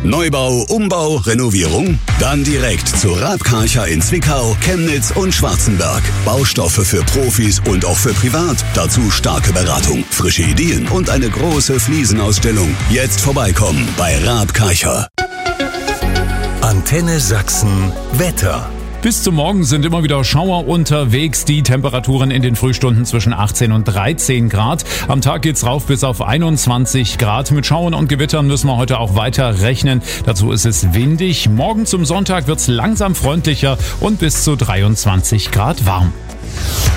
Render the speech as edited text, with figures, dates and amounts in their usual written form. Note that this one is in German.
Neubau, Umbau, Renovierung? Dann direkt zu Raab Karcher in Zwickau, Chemnitz und Schwarzenberg. Baustoffe für Profis und auch für privat. Dazu starke Beratung, frische Ideen und eine große Fliesenausstellung. Jetzt vorbeikommen bei Raab Karcher. Antenne Sachsen Wetter. Bis zum Morgen sind immer wieder Schauer unterwegs. Die Temperaturen in den Frühstunden zwischen 18 und 13 Grad. Am Tag geht's rauf bis auf 21 Grad. Mit Schauern und Gewittern müssen wir heute auch weiter rechnen. Dazu ist es windig. Morgen zum Sonntag wird's langsam freundlicher und bis zu 23 Grad warm.